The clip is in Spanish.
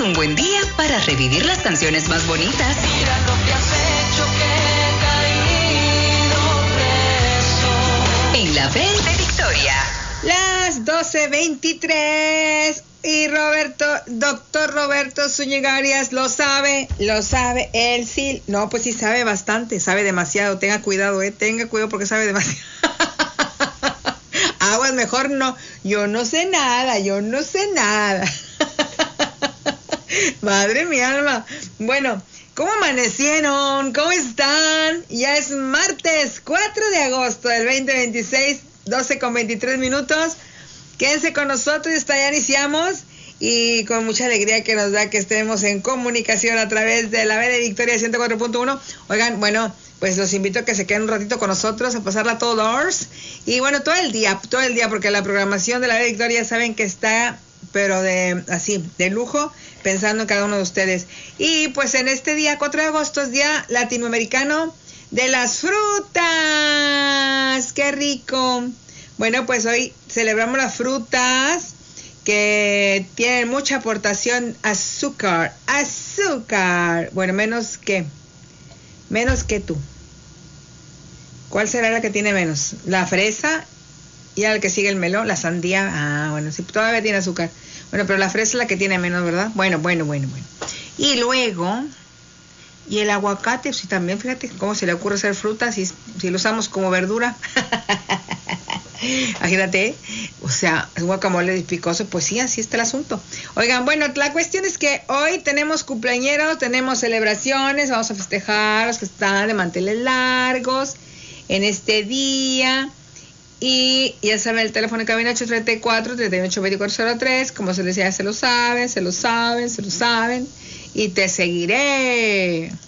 un buen día para revivir las canciones más bonitas. Mira lo que has hecho, que he caído preso. En la Bell de Victoria. Las 12:23 y doctor Roberto Zúñiga Arias lo sabe, él sí, no, pues sí sabe bastante, sabe demasiado, tenga cuidado porque sabe demasiado. Aguas, mejor no, yo no sé nada. Madre mi alma. Bueno, ¿cómo amanecieron? ¿Cómo están? Ya es martes 4 de agosto del 2026, 12:23. Quédense con nosotros, ya iniciamos y con mucha alegría que nos da que estemos en comunicación a través de la B de Victoria 104.1. Oigan, bueno, pues los invito a que se queden un ratito con nosotros, a pasarla todos. Y bueno, todo el día, porque la programación de la B de Victoria saben que está, pero de lujo, pensando en cada uno de ustedes. Y pues en este día, 4 de agosto, es Día Latinoamericano de las Frutas. ¡Qué rico! Bueno, pues hoy celebramos las frutas que tienen mucha aportación azúcar. Bueno, menos que tú. ¿Cuál será la que tiene menos? La fresa y al que sigue el melón, la sandía. Ah, bueno, sí, todavía tiene azúcar. Bueno, pero la fresa es la que tiene menos, ¿verdad? Bueno. Y luego, y el aguacate, sí, también, fíjate cómo se le ocurre hacer fruta si lo usamos como verdura. Imagínate, o sea, un guacamole picoso, pues sí, así está el asunto. Oigan, bueno, la cuestión es que hoy tenemos cumpleañeros, tenemos celebraciones, vamos a festejar los que están de manteles largos en este día. Y ya saben, el teléfono de cabina 834-382403, como se les decía, se lo saben, y te seguiré.